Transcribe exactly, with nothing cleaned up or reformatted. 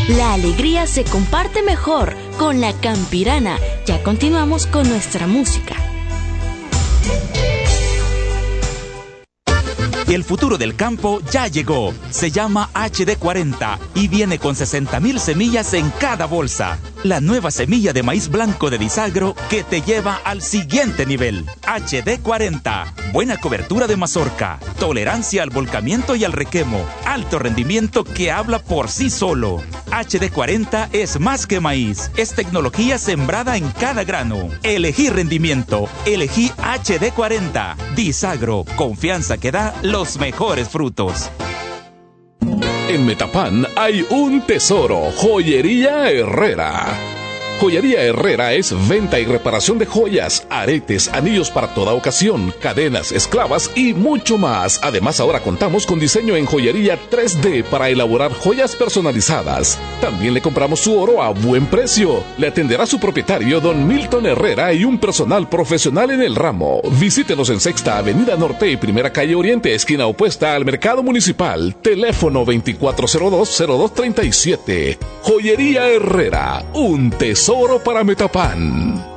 La alegría se comparte mejor con la Campirana. Ya continuamos con nuestra música. El futuro del campo ya llegó. Se llama H D cuarenta y viene con sesenta mil semillas en cada bolsa. La nueva semilla de maíz blanco de Disagro que te lleva al siguiente nivel. H D cuarenta. Buena cobertura de mazorca, tolerancia al volcamiento y al requemo, alto rendimiento que habla por sí solo. H D cuarenta es más que maíz, es tecnología sembrada en cada grano. Elegí rendimiento, elegí H D cuarenta. Disagro, confianza que da los mejores frutos. En Metapan hay un tesoro, Joyería Herrera. Joyería Herrera es venta y reparación de joyas, aretes, anillos para toda ocasión, cadenas, esclavas y mucho más. Además, ahora contamos con diseño en joyería tres D para elaborar joyas personalizadas. También le compramos su oro a buen precio. Le atenderá su propietario, don Milton Herrera, y un personal profesional en el ramo. Visítenos en Sexta Avenida Norte y Primera Calle Oriente, esquina opuesta al Mercado Municipal. Teléfono veinticuatro cero dos cero dos treinta y siete. Joyería Herrera, un tesoro para Metapan.